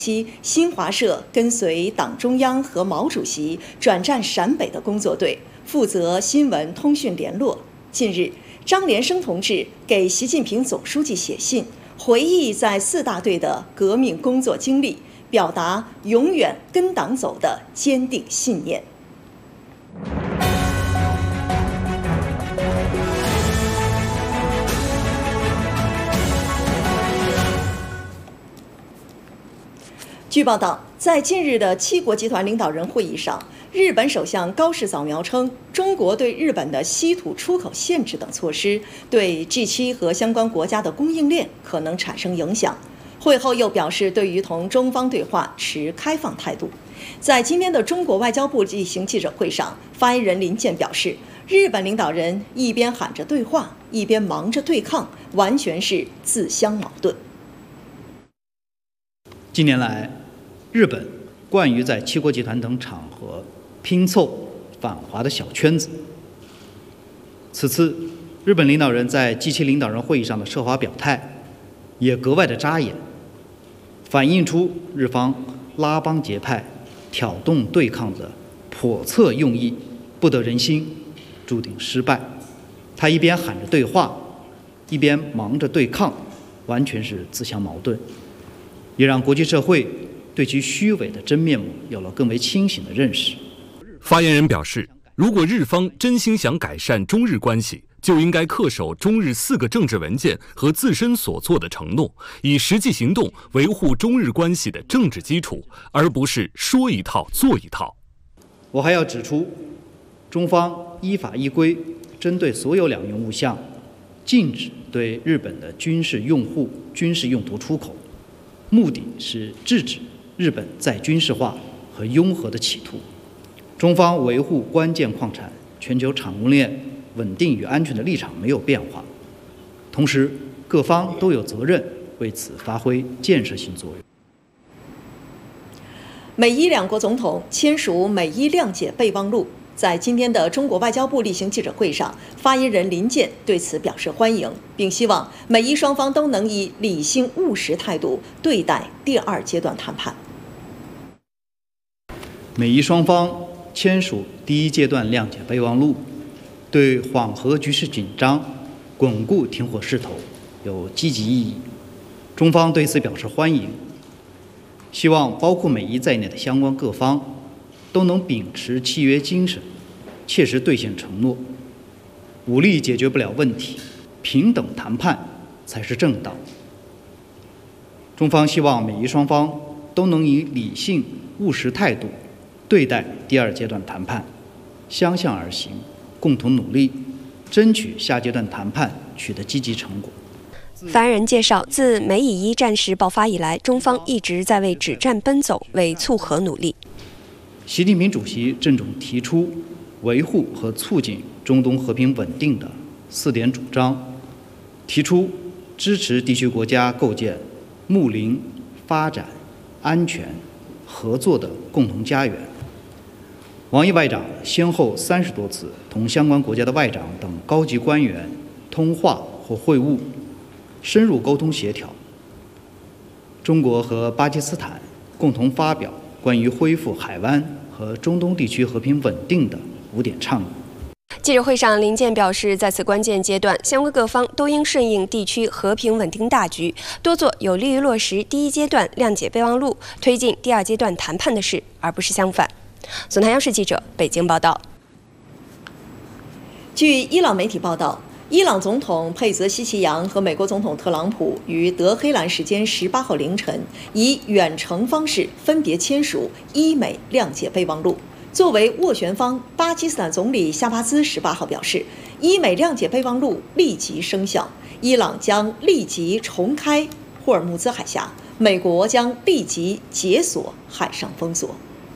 期，新华社跟随党中央和毛主席转战陕北的工作队，负责新闻通讯联络。近日，张连生同志给习近平总书记写信，回忆在4大队的革命工作经历，表达永远跟党走的坚定信念。据报道，在近日的7国集团领导人会议上，日本首相高市早苗称，中国对日本的稀土出口限制等措施对 G7 和相关国家的供应链可能产生影响。会后又表示，对于同中方对话持开放态度。在今天的中国外交部例行记者会上，发言人林健表示，日本领导人一边喊着对话，一边忙着对抗，完全是自相矛盾。 近年来，日本惯于在7国集团等场合拼凑反华的小圈子。此次，日本领导人在 G7 领导人会议上的涉华表态，也格外的扎眼，反映出日方拉帮结派、挑动对抗的叵测用意，不得人心，注定失败。他一边喊着对话，一边忙着对抗，完全是自相矛盾，也让国际社会对其虚伪的真面目有了更为清醒的认识。 发言人表示，如果日方真心想改善中日关系，就应该恪守中日4个政治文件和自身所做的承诺，以实际行动维护中日关系的政治基础，而不是说一套做一套。 我还要指出，中方依法依规针对所有两用物项，禁止对日本的军事用户、军事用途出口，目的是制止日本再军事化和拥核的企图。中方维护关键矿产全球产供链稳定与安全的立场没有变化，同时各方都有责任为此发挥建设性作用。 美伊两国总统签署美伊谅解备忘录。在今天的中国外交部例行记者会上，发言人林健对此表示欢迎，并希望美伊双方都能以理性务实态度对待第2阶段谈判。 美伊双方签署第1阶段谅解备忘录，对缓和局势紧张、巩固停火势头有积极意义。中方对此表示欢迎，希望包括美伊在内的相关各方都能秉持契约精神，切实兑现承诺。武力解决不了问题，平等谈判才是正道。中方希望美伊双方都能以理性务实态度对待第2阶段谈判，相向而行，共同努力，争取下阶段谈判取得积极成果。 发言人介绍，自美以一战事爆发以来，中方一直在为止战奔走、为促和努力。 习近平主席郑重提出维护和促进中东和平稳定的4点主张，提出支持地区国家构建睦邻、发展、安全、合作的共同家园。王毅外长先后30多次同相关国家的外长等高级官员通话或会晤，深入沟通协调。中国和巴基斯坦共同发表关于恢复海湾和中东地区和平稳定的5点倡议。 记者会上，林健表示，在此关键阶段，相关各方都应顺应地区和平稳定大局，多做有利于落实第1阶段谅解备忘录、推进第2阶段谈判的事，而不是相反。总台央视记者北京报道。 据伊朗媒体报道，伊朗总统佩泽西奇扬和美国总统特朗普于德黑兰时间18号凌晨以远程方式分别签署伊美谅解备忘录。作为斡旋方，巴基斯坦总理夏巴兹18号表示，伊美谅解备忘录立即生效，伊朗将立即重开霍尔木兹海峡，美国将立即解锁海上封锁。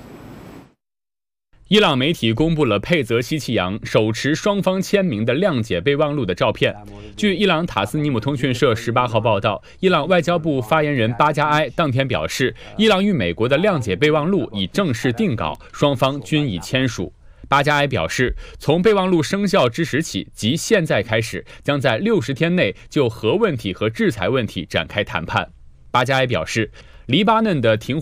伊朗媒体公布了佩泽西奇扬手持双方签名的谅解备忘录的照片。据伊朗塔斯尼姆通讯社18号报道，伊朗外交部发言人巴加埃当天表示，伊朗与美国的谅解备忘录已正式定稿，双方均已签署。巴加埃表示，从备忘录生效之时起，即现在开始，将在60天内就核问题和制裁问题展开谈判。巴加埃表示，黎巴嫩的停火